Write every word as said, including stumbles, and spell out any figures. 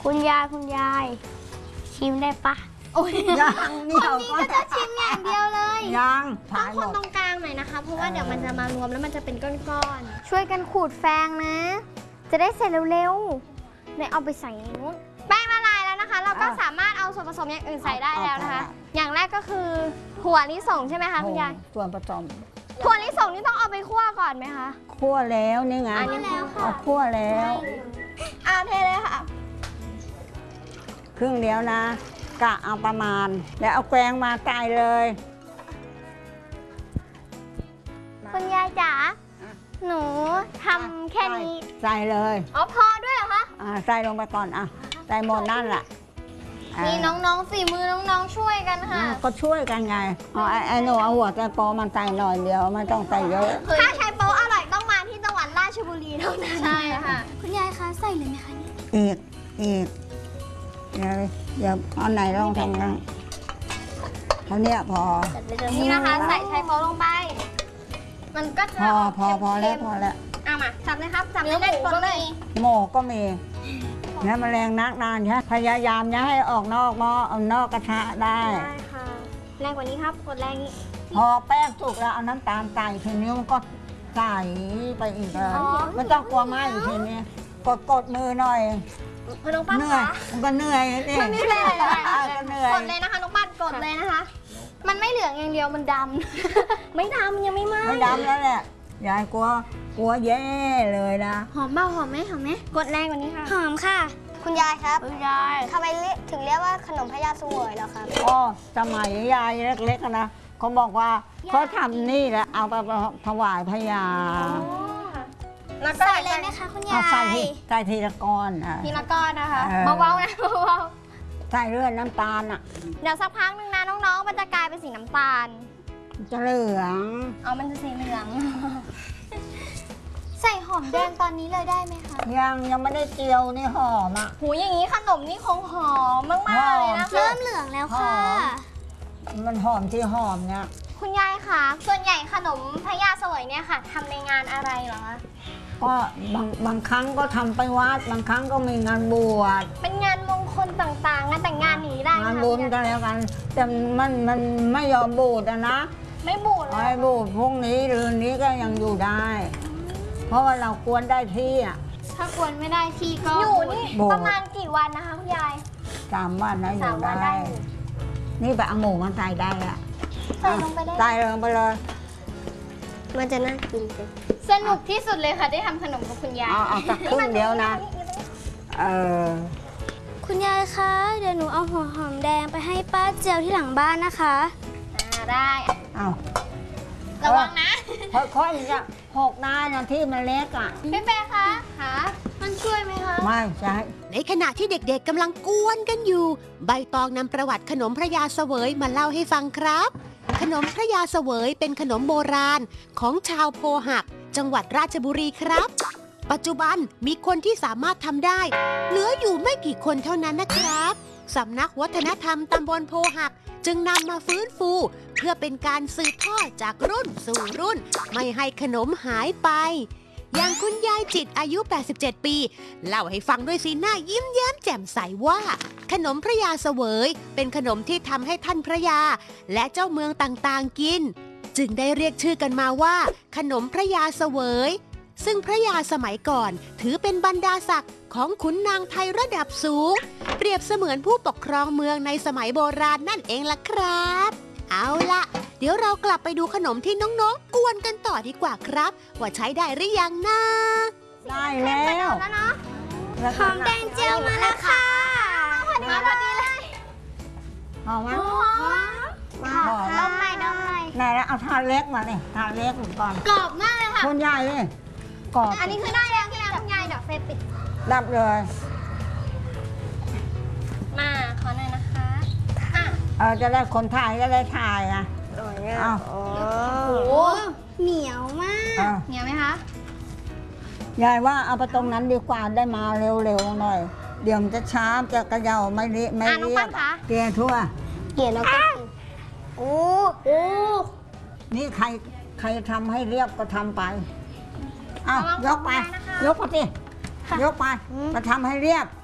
คุณยายคุณยายชิมได้ปะโอ้ยยังนี่เขาก็จะชิมอย่างเดียวเลยยังต้องคนตรงกลางหน่อยนะคะเพราะว่าเดี๋ยวมันจะมารวมแล้วมันจะเป็นก้อนๆช่วยกันขูดแฟงนะจะได้เสร็จเร็วๆเนี่ยเอาไปใส่ในนู้นแป้งละลายแล้วนะคะเราก็สามารถเอาส่วนผสมอย่างอื่นใส่ได้แล้วนะคะอย่างแรกก็คือถั่วลิสงใช่ไหมคะคุณยายส่วนผสมถั่วลิสงนี่ต้องเอาไปคั่วก่อนไหมคะคั่วแล้วนี่ไงเอาคั่วแล้วอ่าเทเลยค่ะครึ่งเดียวนะกะเอาประมาณแล้วเอาแกงมาใส่เลยคุณยายจ๋าหนูทำแค่นี้ใส่เลยอ๋อพอด้วยเหรอคะอ่าใส่ลงไปก่อนอ่ะใส่หมดนั่นแหละนี่น้องๆฝีมือน้องๆช่วยกันค่ะก็ช่วยกันไงอ๋อไอ้หนูเอาหัวใจโปมันใส่หน่อยเดียวไม่ต้องใส่เยอะถ้าใช้โป๊อร่อยต้องมาที่จังหวัดราชบุรีเท่านั้นใช่ค่ะคุณยายคะใส่เลยไหมคะอีกอีกเดี๋ยวเดี๋ยวเอาไหนลองทำกันเท่านี้พอนี่นะคะใส่ไชโป๊ลงไปมันก็จะพอพอพอแล้วพอแล้วเอามาจับเลยครับจับเนื้อหมูก็มีหมูก็มีเนื้อแมลงนักนานใช่พยายามอย่าให้ออกนอกหม้อเอานอกกระทะได้ได้ค่ะแรงกว่านี้ครับกดแรงนี้พอแป้งสุกแล้วเอาน้ำตาลใส่ทีนี้มันก็ใส่ไปอีกเลยไม่ต้องกลัวไหมทีนี้กดกดมือหน่อยพน้องปั้นเหนื่อยมันก็เหนื่อยนี่มันไม่เหนื่อยกดเลยนะคะน้องปั้นกดเลยนะคะมันไม่เหลืองอย่างเดียวมันดำไม่ดำยังไม่ไหม้ไม่ดำแล้วแหละยายกลัวกลัวแย่เลยนะหอมเบาหอมไหมหอมไหมกดแรงกว่านี้ค่ะหอมค่ะคุณยายครับคุณยายทำไมถึงเรียกว่าขนมพญาเสวยเหรอครับอ๋อสมัยยายเล็กๆนะเขาบอกว่าเขาทำนี่แหละเอาไปถวายพญาใส่เลยนะคะคุณยายใส่ใส่ทีละก้อนทีละก้อนนะคะเบาๆนะเบาๆใส่เลือดน้ำตาลอ่ะเดี๋ยวสักพักนึงนะน้องๆมันจะกลายเป็นสีน้ำตาลจะเหลืองเอามันจะสีเหลืองใส่หอมแดงตอนนี้เลยได้ไหมคะยังยังไม่ได้เจียวนี่หอมอ่ะหูอย่างนี้ขนมนี่คงหอมมากๆเลยนะคะเริ่มเหลืองแล้วค่ะมันหอมที่หอมเนี่ยคุณยายคะส่วนใหญ่ขนมพญาเสวยเนี่ยค่ะทำในงานอะไรเหรอคะก็บางบางครั้งก็ทำไปวัดบางครั้งก็มีงานบวชเป็นงานมงคลต่างๆงานแต่งงานนี้ได้งานบุญกันแล้วกันแต่มันมันไม่ยอมบูดนะไม่บูดไม่บูดพรุ่งนี้หรือนี้ก็ยังอยู่ได้เพราะว่าเรากวนได้ที่อ่ะถ้ากวนไม่ได้ที่ก็อยู่นี่ประมาณกี่วันนะคะคุณยายสามวันนะอยู่ได้นี่ไปเอาหมูมาใส่ได้อ่ะใส่ลงไปได้ใส่ลงไปเลยมันจะน่ากินสนุกที่สุดเลยค่ะได้ทำขนมกับคุณยายเอาสักครึ่งเดียวนะเออคุณยายคะเดี๋ยวหนูเอาหัวหอมแดงไปให้ป้าเจียวที่หลังบ้านนะคะอ่าได้เอาระวังนะค่อยๆจะหกนานนะที่มันเล็กอ่ะพี่เป้คะคะมันช่วยไหมคะไม่ใช่ในขณะที่เด็กๆกำลังกวนกันอยู่ใบตองนำประวัติขนมพระยาเสวยมาเล่าให้ฟังครับขนมพระยาเสวยเป็นขนมโบราณของชาวโพหักจังหวัดราชบุรีครับปัจจุบันมีคนที่สามารถทำได้เหลืออยู่ไม่กี่คนเท่านั้นนะครับสำนักวัฒนธรรมตำบลโพหักจึงนำมาฟื้นฟูเพื่อเป็นการสืบทอดจากรุ่นสู่รุ่นไม่ให้ขนมหายไปอย่างคุณยายจิตอายุแปดสิบเจ็ดปีเล่าให้ฟังด้วยสีหน้ายิ้มแย้มแจ่มใสว่าขนมพระยาเสวยเป็นขนมที่ทำให้ท่านพระยาและเจ้าเมืองต่างๆกินจึงได้เรียกชื่อกันมาว่าขนมพระยาเสวยซึ่งพระยาสมัยก่อนถือเป็นบรรดาศักดิ์ของขุนนางไทยระดับสูงเปรียบเสมือนผู้ปกครองเมืองในสมัยโบราณนั่นเองล่ะครับเอาล่ะเดี๋ยวเรากลับไปดูขนมที่น้องๆกวนกันต่อดีกว่าครับว่าใช้ได้หรือยังนะได้แล้วหอมแดงเจียวมาแล้วค่ะมาพอดีเลยหอมไหมหอมหอมดมหน่อยดมหน่อยไหนแล้วเอาทานเล็กมาเนี่ยทานเล็กก่อนกรอบมากเลยค่ะคนใหญ่เลยกรอบอันนี้คือได้แล้วที่แล้วคุณยายเดี๋ยวเฟปิดดับเลยมาขอหน่อยนะคะเออจะได้คนถ่ายจะได้ถ่ายอ่ะอ้าวโอ้โหเหนียวมากเหนียวไหมคะยายว่าเอาไปตรงนั้นดีกว่าได้มาเร็วๆหน่อยเดี๋ยวมันจะช้าจะกระเยาไม่เรีไม่เรียบเกลี่ยทั่วเกลี่ยแล้วก็โอ้โหนี่ใครใครทำให้เรียบก็ทำไปอ้าวยกไปยกไปสิยกไปมาทำให้เรียบ